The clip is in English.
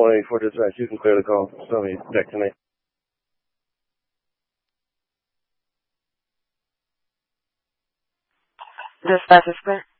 184 dispatch, you can clear the call. Somebody back tonight. Dispatch is clear.